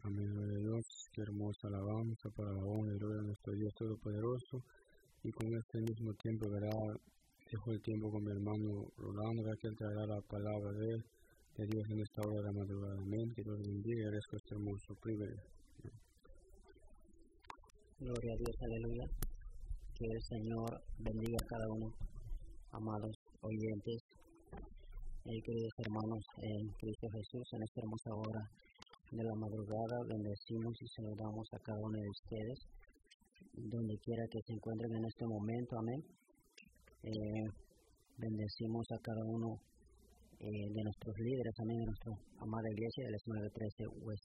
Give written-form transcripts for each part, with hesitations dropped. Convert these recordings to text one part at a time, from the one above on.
Amén, gloria a Dios. Qué hermosa alabanza para la honra y gloria a nuestro Dios Todopoderoso. Y con este mismo tiempo, dejo el tiempo con mi hermano Rolando, que él traerá la palabra de Dios en esta hora de la madrugada. Amén. Que Dios bendiga y agradezco este hermoso privilegio. Gloria a Dios, aleluya. Que el Señor bendiga a cada uno, amados oyentes, queridos hermanos en Cristo Jesús. En esta hermosa hora de la madrugada bendecimos y saludamos a cada uno de ustedes, donde quiera que se encuentren en este momento. Amén. Bendecimos a cada uno de nuestros líderes, amén, de nuestra amada iglesia, del 913 West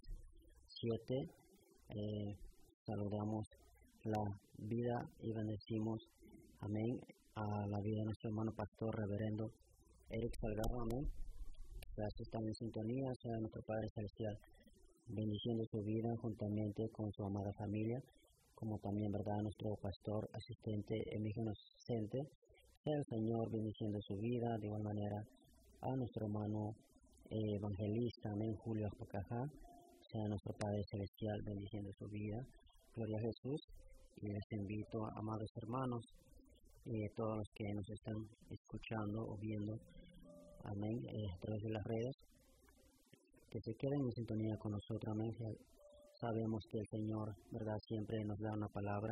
7. Saludamos la vida y bendecimos, amén, a la vida de nuestro hermano pastor reverendo Eric Salgado, amén. Gracias, están en sintonía, sea nuestro Padre Celestial bendiciendo su vida juntamente con su amada familia, como también, verdad, nuestro pastor asistente Emigeno Cente. Sea el Señor bendiciendo su vida, de igual manera a nuestro hermano evangelista, amén, Julio Apocajá. Sea nuestro Padre Celestial bendiciendo su vida. Gloria a Jesús. Y les invito, amados hermanos, todos los que nos están escuchando o viendo, amén, a través de las redes, que se queden en sintonía con nosotros, amén. Sabemos que el Señor, verdad, siempre nos da una palabra,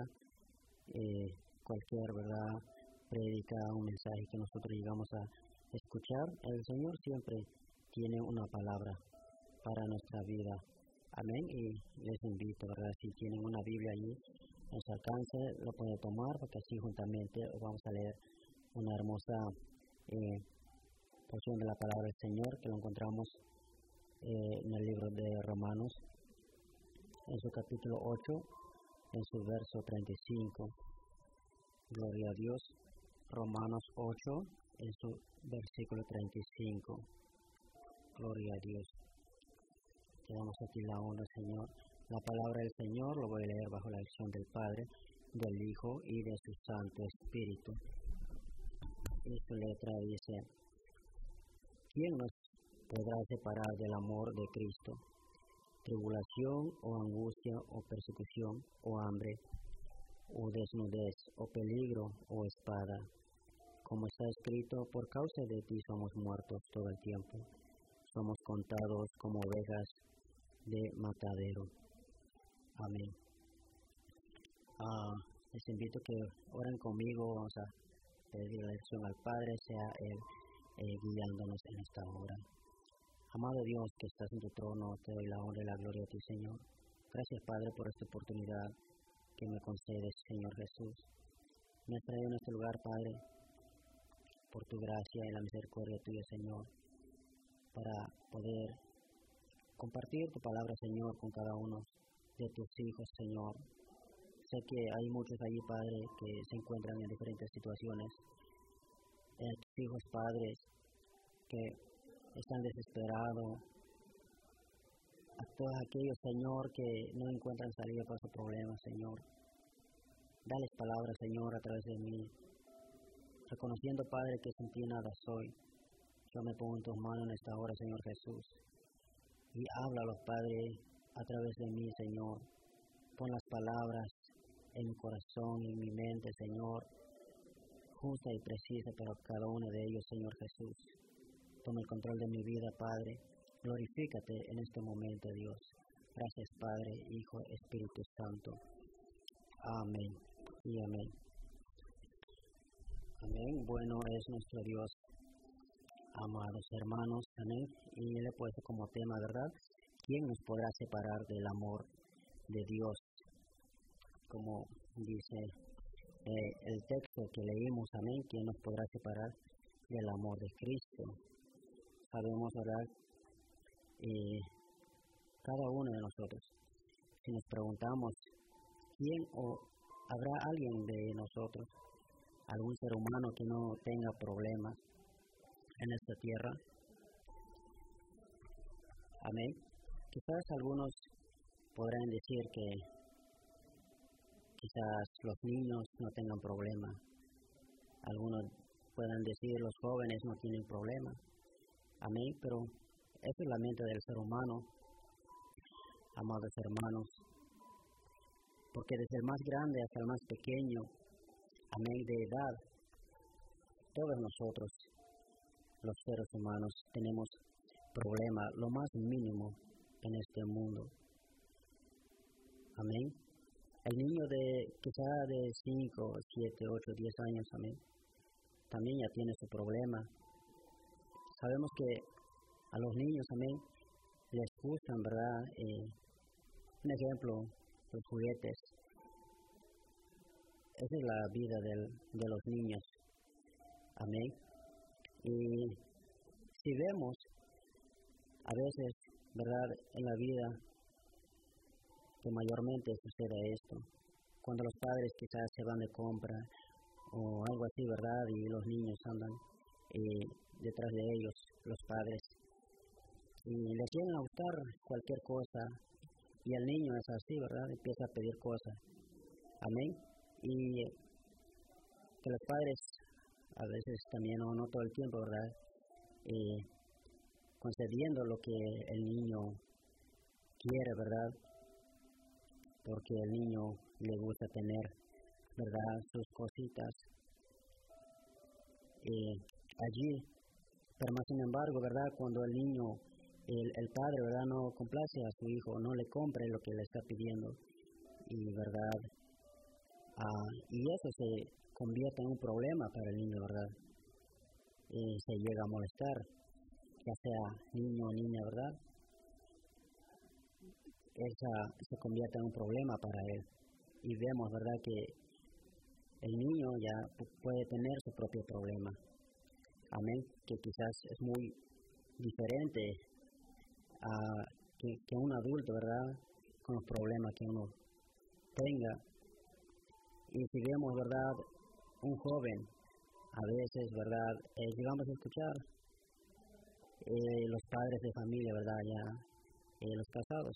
cualquier, verdad, prédica, un mensaje que nosotros llegamos a escuchar, el Señor siempre tiene una palabra para nuestra vida, amén. Y les invito, verdad, si tienen una Biblia allí en su alcance, lo pueden tomar, porque así juntamente vamos a leer una hermosa porción de la palabra del Señor, que lo encontramos en el libro de Romanos, en su capítulo 8, en su verso 35. Gloria a Dios. Romanos 8, en su versículo 35. Gloria a Dios. Te damos a ti la honra, Señor. La palabra del Señor lo voy a leer bajo la dirección del Padre, del Hijo y de su Santo Espíritu. Y su letra dice: ¿Quién nos podrá separar del amor de Cristo? Tribulación o angustia o persecución o hambre o desnudez o peligro o espada. Como está escrito, por causa de ti somos muertos todo el tiempo. Somos contados como ovejas de matadero. Amén. Les invito a que oren conmigo. Vamos a pedir la dirección al Padre, sea Él guiándonos en esta hora. Amado Dios, que estás en tu trono, te doy la honra y la gloria a ti, Señor. Gracias, Padre, por esta oportunidad que me concedes, Señor Jesús. Me has traído en este lugar, Padre, por tu gracia y la misericordia tuya, Señor, para poder compartir tu palabra, Señor, con cada uno de tus hijos, Señor. Sé que hay muchos allí, Padre, que se encuentran en diferentes situaciones. Tus hijos, padres, que están desesperados. A todos aquellos, Señor, que no encuentran salida para sus problemas, Señor. Dales palabras, Señor, a través de mí. Reconociendo, Padre, que sin ti nada soy. Yo me pongo en tus manos en esta hora, Señor Jesús. Y háblalos, Padre, a través de mí, Señor. Pon las palabras en mi corazón y en mi mente, Señor, justa y precisa para cada uno de ellos, Señor Jesús. Toma el control de mi vida, Padre. Glorifícate en este momento, Dios. Gracias, Padre, Hijo, Espíritu Santo. Amén y amén. Amén. Bueno es nuestro Dios, amados hermanos. Amén. Y le he puesto como tema, ¿verdad? ¿Quién nos podrá separar del amor de Dios? Como dice el texto que leímos, amén. ¿Quién nos podrá separar del amor de Cristo? Sabemos, ¿verdad? Cada uno de nosotros, si nos preguntamos, ¿quién o habrá alguien de nosotros, algún ser humano que no tenga problemas en esta tierra? Amén. Quizás algunos podrán decir que quizás los niños no tengan problemas. Algunos puedan decir los jóvenes no tienen problemas. Amén. Pero esa es la mente del ser humano. amados hermanos, porque desde el más grande hasta el más pequeño, amén, de edad, todos nosotros, los seres humanos, tenemos problemas, lo más mínimo en este mundo. Amén. El niño quizá de 5, 7, 8, 10 años, amén, también ya tiene su problema. Sabemos que a los niños, amén, les gustan, ¿verdad? Un ejemplo, los juguetes. Esa es la vida de los niños, amén. Y si vemos, a veces, ¿verdad?, en la vida, que mayormente sucede esto, cuando los padres quizás se van de compra o algo así, ¿verdad?, y los niños andan detrás de ellos, los padres, y les quieren a buscar cualquier cosa, y el niño es así, ¿verdad?, empieza a pedir cosas, amén, y que los padres, a veces también, o no todo el tiempo, ¿verdad?, concediendo lo que el niño quiere, ¿verdad?, porque el niño le gusta tener, ¿verdad?, sus cositas allí, pero más sin embargo, ¿verdad?, cuando el niño, el padre, ¿verdad?, no complace a su hijo, no le compre lo que le está pidiendo, y ¿verdad?, y eso se convierte en un problema para el niño, ¿verdad?, se llega a molestar, ya sea niño o niña, ¿verdad?, esa se convierte en un problema para él, y vemos, ¿verdad?, que el niño ya puede tener su propio problema, amén, que quizás es muy diferente que un adulto, ¿verdad?, con los problemas que uno tenga. Y si vemos, ¿verdad?, un joven, a veces, ¿verdad?, llegamos a escuchar los padres de familia, ¿verdad?, ya los casados,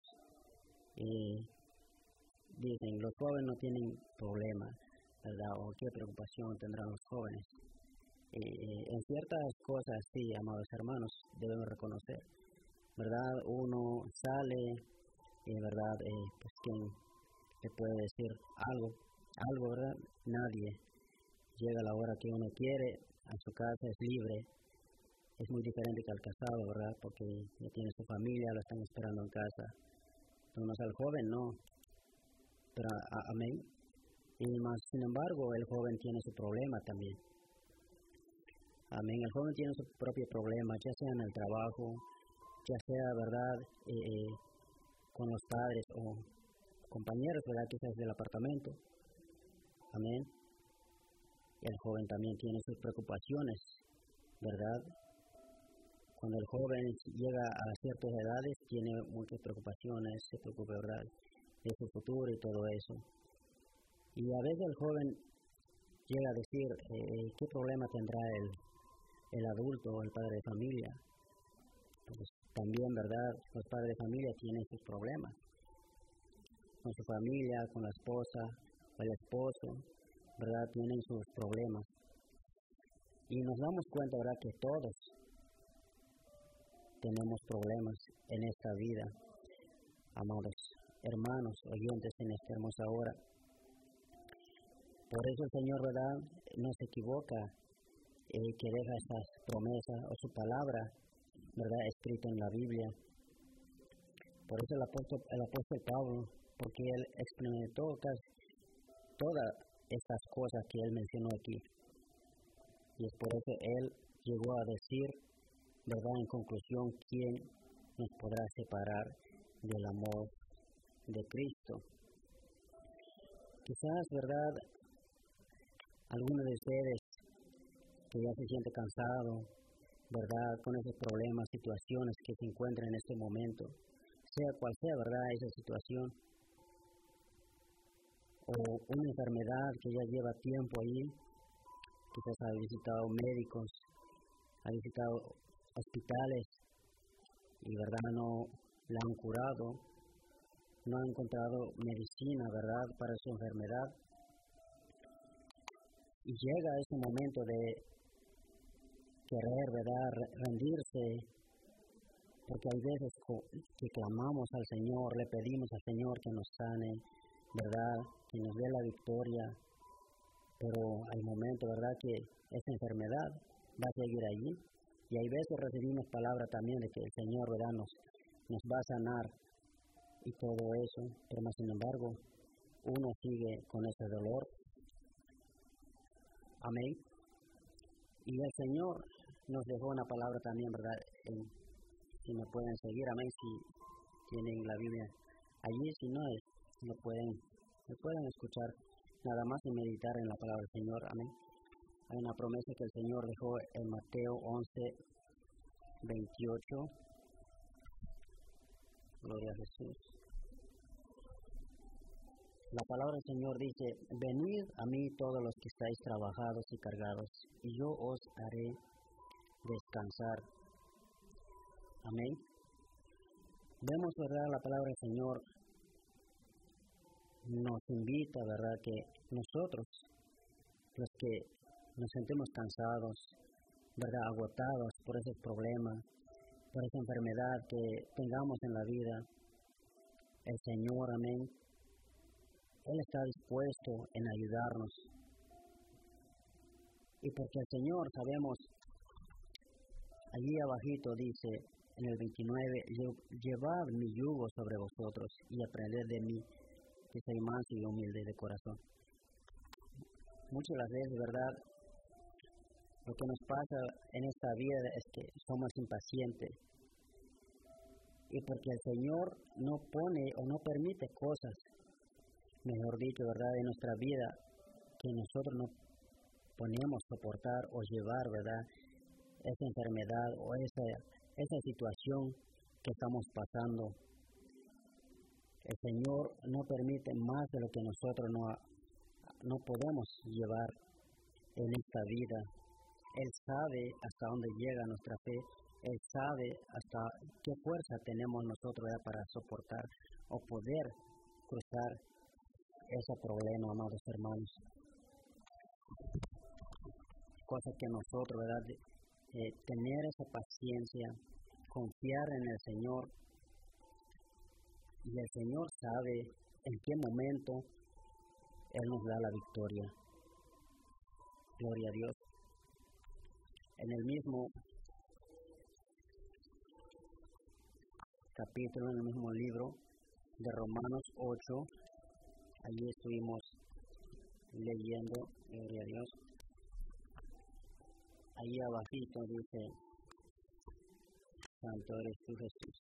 dicen, los jóvenes no tienen problema, ¿verdad?, o qué preocupación tendrán los jóvenes. En ciertas cosas, sí, amados hermanos, debemos reconocer, ¿verdad?, uno sale, ¿verdad?, pues quién le puede decir algo, ¿verdad?, nadie. Llega a la hora que uno quiere, a su casa, es libre. Es muy diferente que al casado, ¿verdad?, porque ya tiene su familia, lo están esperando en casa. Entonces al joven no, pero amén. Y más, sin embargo, el joven tiene su problema también. Amén, el joven tiene su propio problema, ya sea en el trabajo, ya sea, ¿verdad?, con los padres o compañeros, ¿verdad?, quizás del apartamento. Amén. El joven también tiene sus preocupaciones, ¿verdad? Cuando el joven llega a ciertas edades, tiene muchas preocupaciones, se preocupa, ¿verdad?, de su futuro y todo eso. Y a veces el joven llega a decir, ¿qué problema tendrá el adulto o el padre de familia? Pues también, ¿verdad?, los padres de familia tienen sus problemas con su familia, con la esposa o el esposo, ¿verdad?, tienen sus problemas. Y nos damos cuenta, ¿verdad?, que todos tenemos problemas en esta vida, amados hermanos, oyentes en esta hermosa hora. Por eso el Señor, ¿verdad?, no se equivoca, que deja estas promesas o su palabra, ¿verdad?, escrita en la Biblia. Por eso el apóstol Pablo, porque él experimentó todas estas cosas que él mencionó aquí. Y es por eso él llegó a decir, ¿verdad?, en conclusión, ¿quién nos podrá separar del amor de Cristo? Quizás, ¿verdad?, algunos de ustedes que ya se siente cansado, ¿verdad?, con esos problemas, situaciones que se encuentran en este momento, sea cual sea, ¿verdad?, esa situación, o una enfermedad que ya lleva tiempo ahí, quizás ha visitado médicos, ha visitado hospitales y, ¿verdad?, no la han curado, no han encontrado medicina, ¿verdad?, para su enfermedad. Y llega ese momento de querer, ¿verdad?, rendirse porque hay veces que clamamos al Señor, le pedimos al Señor que nos sane, ¿verdad? Que nos dé la victoria, pero hay momentos, ¿verdad?, que esa enfermedad va a seguir allí, y hay veces recibimos palabra también de que el Señor, ¿verdad?, nos va a sanar y todo eso, pero más sin embargo, uno sigue con ese dolor. Amén. Y el Señor nos dejó una palabra también, ¿verdad? Si me pueden seguir, amén, si tienen la Biblia allí, si no, me pueden escuchar nada más y meditar en la palabra del Señor, amén. Hay una promesa que el Señor dejó en Mateo 11:28. Gloria a Jesús. La palabra del Señor dice: venid a mí todos los que estáis trabajados y cargados, y yo os haré descansar. Amén. Vemos, ¿verdad?, la palabra del Señor nos invita, ¿verdad?, que nosotros, los que nos sentimos cansados, ¿verdad?, agotados por esos problemas, por esa enfermedad que tengamos en la vida, el Señor, amén, Él está dispuesto en ayudarnos. Y porque el Señor, sabemos, allí abajito dice, en el 29, llevad mi yugo sobre vosotros y aprended de mí, que soy manso y humilde de corazón. Muchas de las veces, ¿verdad?, lo que nos pasa en esta vida es que somos impacientes. Y porque el Señor no pone o no permite cosas, mejor dicho, ¿verdad?, en nuestra vida, que nosotros no podemos soportar o llevar, ¿verdad?, esa enfermedad o esa situación que estamos pasando. El Señor no permite más de lo que nosotros no podemos llevar en esta vida. Él sabe hasta dónde llega nuestra fe. Él sabe hasta qué fuerza tenemos nosotros, ¿verdad?, para soportar o poder cruzar ese problema, amados hermanos. Cosa que nosotros, ¿verdad?, tener esa paciencia, confiar en el Señor, y el Señor sabe en qué momento Él nos da la victoria. Gloria a Dios. En el mismo capítulo, en el mismo libro de Romanos 8, allí estuvimos leyendo, gloria a Dios. Ahí abajito dice: Santo eres tú, Jesús.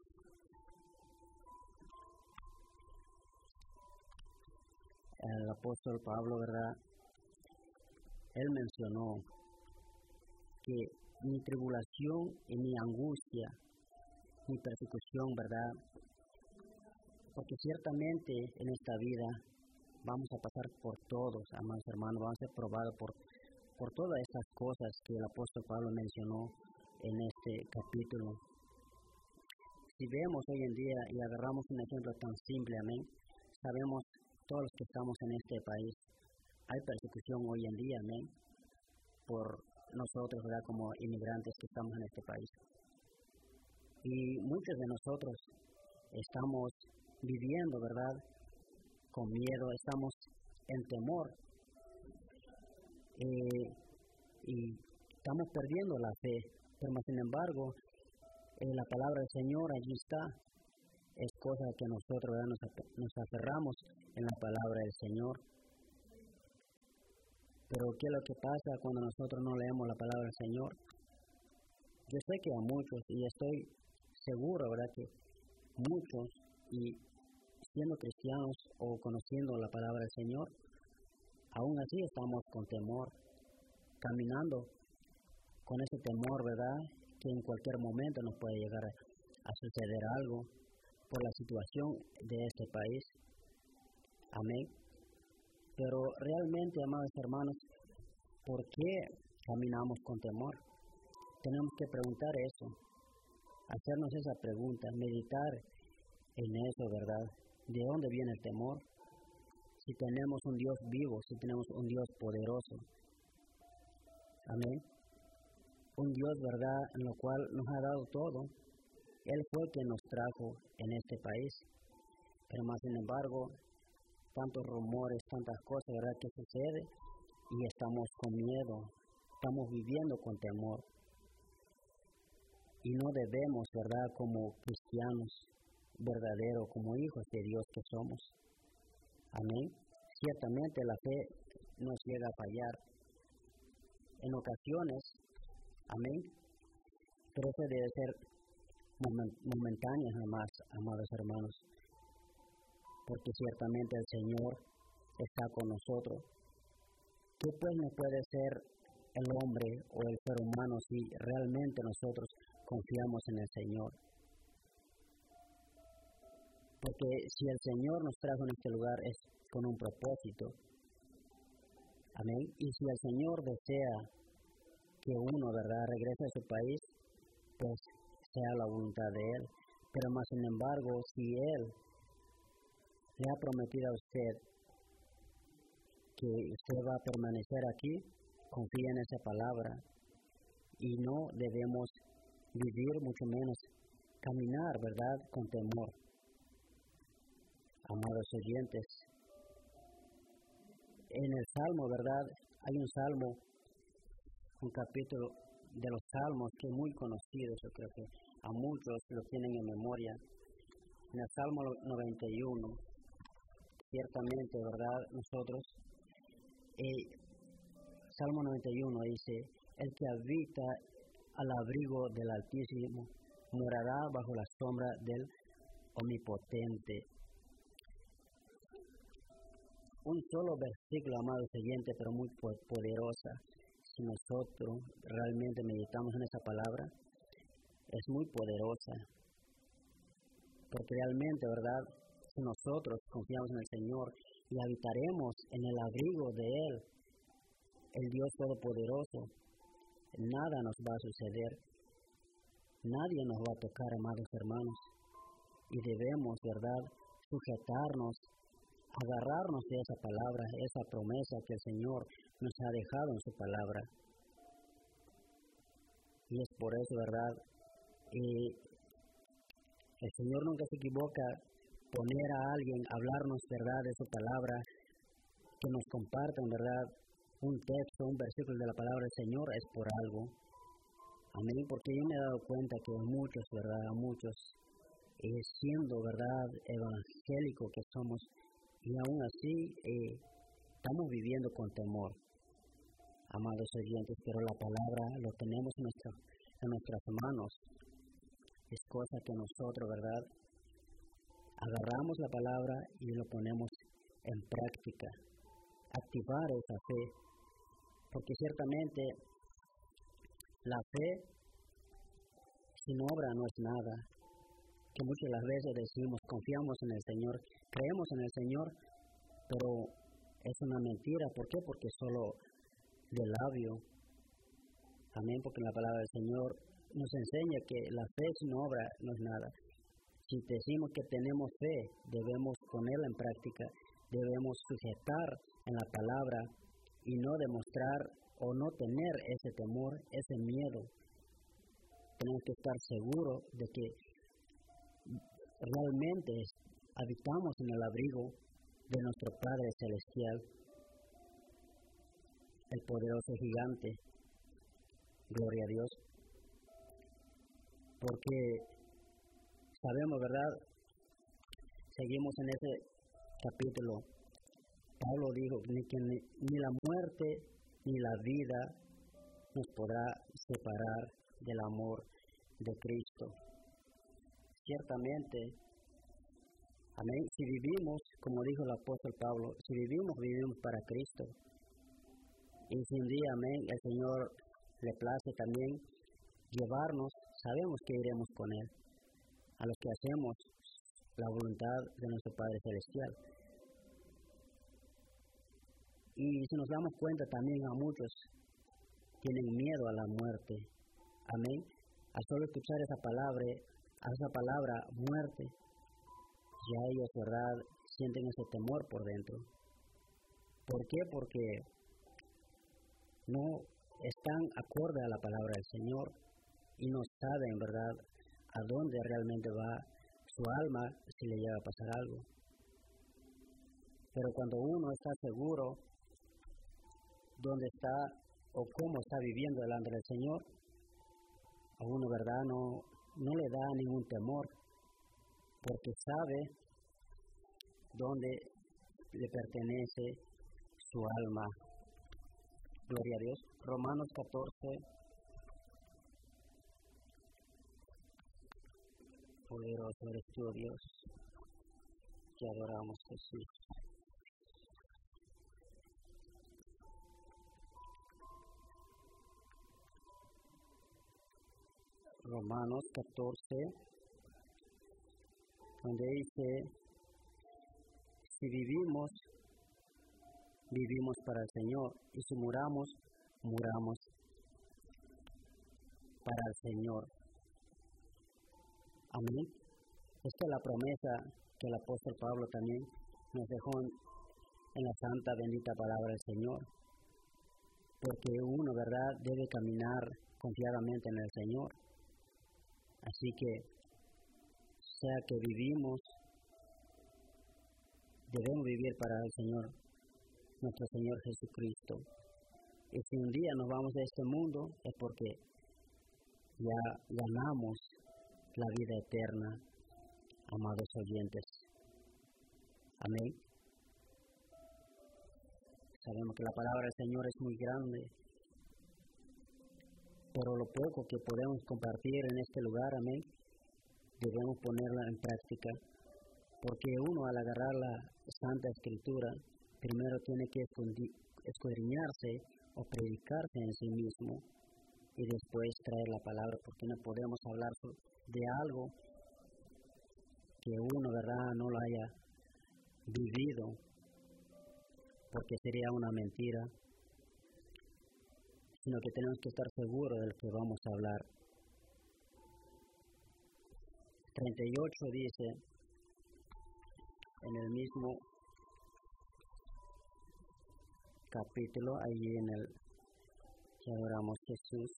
El apóstol Pablo, ¿verdad?, él mencionó que mi tribulación y mi angustia, mi persecución, ¿verdad?, porque ciertamente en esta vida vamos a pasar por todos, amados hermanos, vamos a ser probados por todas estas cosas que el apóstol Pablo mencionó en este capítulo. Si vemos hoy en día y agarramos un ejemplo tan simple, amén, sabemos todos los que estamos en este país, hay persecución hoy en día, amén, por nosotros, ¿verdad?, como inmigrantes que estamos en este país. Y muchos de nosotros estamos viviendo, ¿verdad?, con miedo, estamos en temor, y estamos perdiendo la fe, pero sin embargo, la palabra del Señor allí está. Es cosa que nosotros, ¿verdad?, nos aferramos en la palabra del Señor. Pero ¿qué es lo que pasa cuando nosotros no leemos la palabra del Señor? Yo sé que a muchos, y estoy seguro, ¿verdad?, que muchos, y siendo cristianos o conociendo la palabra del Señor, aún así estamos con temor, caminando con ese temor, ¿verdad?, que en cualquier momento nos puede llegar a suceder algo por la situación de este país. Amén. Pero realmente, amados hermanos, ¿por qué caminamos con temor? Tenemos que preguntar eso, hacernos esa pregunta, meditar en eso, ¿verdad? ¿De dónde viene el temor? Si tenemos un Dios vivo, si tenemos un Dios poderoso. Amén. Un Dios, ¿verdad?, en lo cual nos ha dado todo. Él fue quien nos trajo en este país. Pero más sin embargo, tantos rumores, tantas cosas, ¿verdad?, que sucede y estamos con miedo, estamos viviendo con temor. Y no debemos, ¿verdad?, como cristianos verdaderos, como hijos de Dios que somos. Amén. Ciertamente la fe nos llega a fallar en ocasiones, amén, pero eso debe ser momentáneo jamás, amados hermanos, porque ciertamente el Señor está con nosotros. ¿Qué pues no puede ser el hombre o el ser humano si realmente nosotros confiamos en el Señor? Porque si el Señor nos trajo en este lugar es con un propósito. Amén. Y si el Señor desea que uno, ¿verdad?, regrese a su país, pues sea la voluntad de Él. Pero más sin embargo, si Él le ha prometido a usted que usted va a permanecer aquí, confíe en esa palabra y no debemos vivir, mucho menos caminar, ¿verdad?, con temor. Amados oyentes, en el Salmo, ¿verdad?, hay un Salmo, un capítulo de los Salmos que es muy conocido, yo creo que a muchos lo tienen en memoria. En el Salmo 91, ciertamente, ¿verdad?, nosotros, Salmo 91 dice: el que habita al abrigo del Altísimo morará bajo la sombra del Omnipotente. Un solo versículo, amados oyentes, pero muy poderosa. Si nosotros realmente meditamos en esa palabra, es muy poderosa. Porque realmente, ¿verdad?, si nosotros confiamos en el Señor y habitaremos en el abrigo de Él, el Dios Todopoderoso, nada nos va a suceder. Nadie nos va a tocar, amados hermanos. Y debemos, ¿verdad?, sujetarnos, agarrarnos de esa palabra, esa promesa que el Señor nos ha dejado en su palabra. Y es por eso, ¿verdad?, el Señor nunca se equivoca poner a alguien, hablarnos, ¿verdad?, de su palabra, que nos compartan, ¿verdad?, un texto, un versículo de la palabra del Señor, es por algo. Amén, porque yo me he dado cuenta que muchos, ¿verdad?, muchos, siendo, ¿verdad?, evangélicos que somos, y aún así estamos viviendo con temor, amados oyentes, pero la palabra lo tenemos en nuestras manos. Es cosa que nosotros, ¿verdad?, agarramos la palabra y lo ponemos en práctica, activar esa fe, porque ciertamente la fe sin obra no es nada, que muchas de las veces decimos, confiamos en el Señor, creemos en el Señor, pero es una mentira. ¿Por qué? Porque solo de labio. Amén, porque la palabra del Señor nos enseña que la fe sin obra no es nada. Si decimos que tenemos fe, debemos ponerla en práctica, debemos sujetar en la palabra y no demostrar o no tener ese temor, ese miedo. Tenemos que estar seguros de que realmente habitamos en el abrigo de nuestro Padre Celestial, el poderoso gigante. Gloria a Dios. Porque sabemos, ¿verdad?, seguimos en ese capítulo. Pablo dijo que ni la muerte ni la vida nos podrá separar del amor de Cristo. Ciertamente, amén, si vivimos, como dijo el apóstol Pablo, si vivimos, vivimos para Cristo. Y si un día, amén, el Señor le place también llevarnos, sabemos que iremos con Él, a los que hacemos la voluntad de nuestro Padre Celestial. Y si nos damos cuenta, también a muchos tienen miedo a la muerte. Amén. Al solo escuchar esa palabra muerte, ya ellos, ¿verdad?, sienten ese temor por dentro. ¿Por qué? Porque no están acorde a la palabra del Señor y no saben, ¿verdad?, a dónde realmente va su alma si le llega a pasar algo. Pero cuando uno está seguro dónde está o cómo está viviendo delante del Señor, a uno, ¿verdad?, no le da ningún temor, porque sabe dónde le pertenece su alma. Gloria a Dios. Romanos 14. Poderoso eres tú, Dios. Te adoramos, Jesús. Romanos 14, donde dice: si vivimos, vivimos para el Señor, y si muramos, muramos para el Señor. Amén. Esta es la promesa que el apóstol Pablo también nos dejó en la santa bendita palabra del Señor, porque uno, ¿verdad?, debe caminar confiadamente en el Señor. Así que, sea que vivimos, debemos vivir para el Señor, nuestro Señor Jesucristo. Y si un día nos vamos de este mundo, es porque ya ganamos la vida eterna, amados oyentes. Amén. Sabemos que la palabra del Señor es muy grande, pero lo poco que podemos compartir en este lugar, amén, debemos ponerla en práctica, porque uno, al agarrar la Santa Escritura, primero tiene que escudriñarse o predicarse en sí mismo y después traer la palabra, porque no podemos hablar de algo que uno, ¿verdad?, no lo haya vivido, porque sería una mentira, sino que tenemos que estar seguros del que vamos a hablar. 38 dice, en el mismo capítulo, allí en el que adoramos Jesús,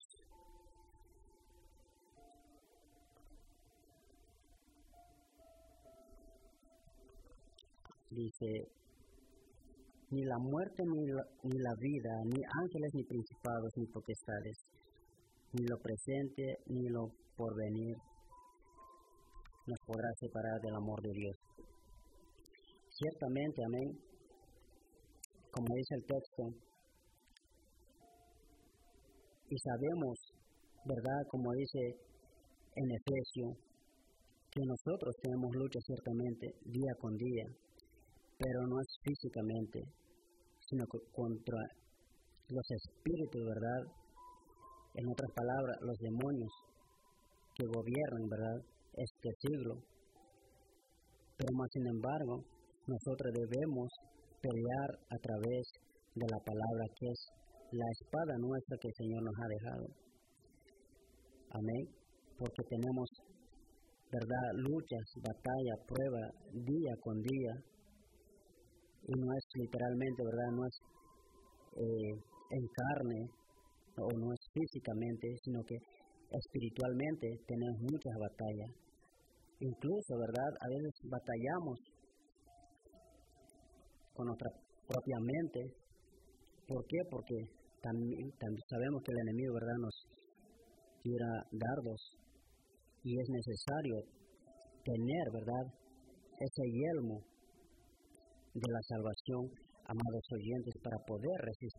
dice: ni la muerte, ni la vida, ni ángeles, ni principados, ni potestades, ni lo presente, ni lo porvenir, nos podrá separar del amor de Dios. Ciertamente, amén, como dice el texto, y sabemos, ¿verdad?, como dice en Efesio, que nosotros tenemos lucha ciertamente día con día, pero no es físicamente, sino contra los espíritus, ¿verdad? En otras palabras, los demonios que gobiernan, ¿verdad?, este siglo. Pero más sin embargo, nosotros debemos pelear a través de la palabra, que es la espada nuestra que el Señor nos ha dejado. Amén. Porque tenemos, ¿verdad?, luchas, batalla, prueba, día con día. Y no es literalmente, ¿verdad?, no es en carne o no es físicamente, sino que espiritualmente tenemos muchas batallas. Incluso, ¿verdad?, a veces batallamos con nuestra propia mente. ¿Por qué? Porque también sabemos que el enemigo, ¿verdad?, nos tira dardos y es necesario tener, ¿verdad?, ese yelmo de la salvación, amados oyentes, para poder resistir